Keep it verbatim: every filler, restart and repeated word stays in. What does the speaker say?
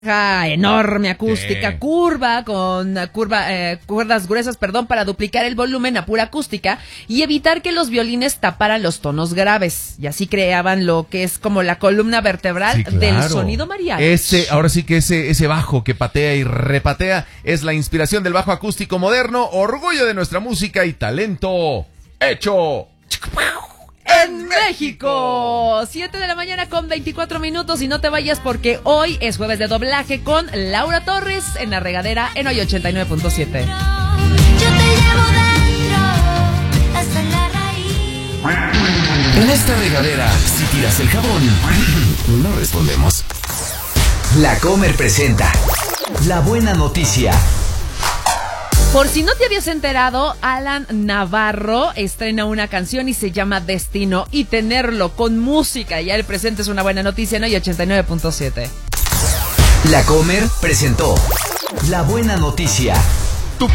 enorme acústica, ¿Qué? curva con curva eh, cuerdas gruesas, perdón, para duplicar el volumen a pura acústica y evitar que los violines taparan los tonos graves, y así creaban lo que es como la columna vertebral Sí, claro. del sonido mariachi. Ese, ahora sí que ese, ese bajo que patea y repatea es la inspiración del bajo acústico moderno, orgullo de nuestra música y talento hecho En México, siete de la mañana con veinticuatro minutos, y no te vayas porque hoy es jueves de doblaje con Laura Torres en La Regadera en Hoy ochenta y nueve punto siete. Yo te llevo dentro hasta la raíz. En esta regadera, si tiras el jabón, no respondemos. La Comer presenta La Buena Noticia. Por si no te habías enterado, Alan Navarro estrena una canción y se llama Destino, y tenerlo con música ya el presente es una buena noticia en Hoy ochenta y nueve punto siete. La Comer presentó La Buena Noticia.